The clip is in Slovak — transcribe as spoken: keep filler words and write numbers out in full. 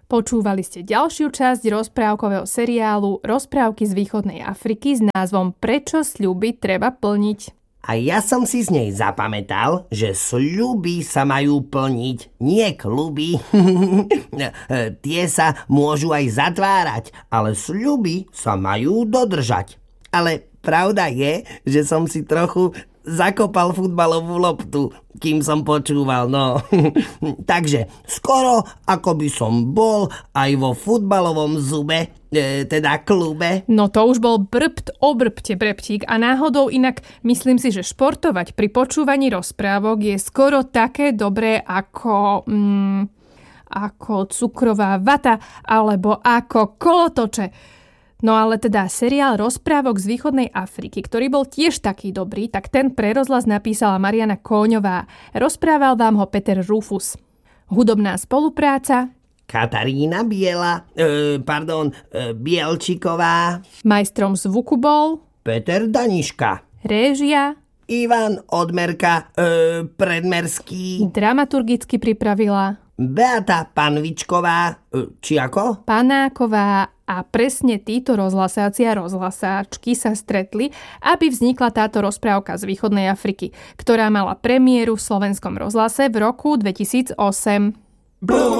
Počúvali ste ďalšiu časť rozprávkového seriálu Rozprávky z východnej Afriky s názvom Prečo sľuby treba plniť. A ja som si z nej zapamätal, že sľuby sa majú plniť, nie kľuby. Tie sa môžu aj zatvárať, ale sľuby sa majú dodržať. Ale pravda je, že som si trochu zakopal futbalovú loptu, kým som počúval, no. Takže skoro ako by som bol aj vo futbalovom zube, e, teda klube. No to už bol brbt o brbte, breptík. A náhodou inak myslím si, že športovať pri počúvaní rozprávok je skoro také dobré ako... Mm, ako cukrová vata alebo ako kolotoče. No ale teda seriál Rozprávok z východnej Afriky, ktorý bol tiež taký dobrý, tak ten pre rozhlas napísala Mariana Kóňová. Rozprával vám ho Peter Rufus. Hudobná spolupráca Katarína Biela, e, pardon, e, Bielčiková. Majstrom zvuku bol Peter Daniška. Réžia Ivan Odmerka, e, Predmerský. Dramaturgicky pripravila Beata Panvičková, e, či ako? Panáková. A presne títo rozhlasáci a rozhlasáčky sa stretli, aby vznikla táto rozprávka z východnej Afriky, ktorá mala premiéru v Slovenskom rozhlase v roku dvetisícosem.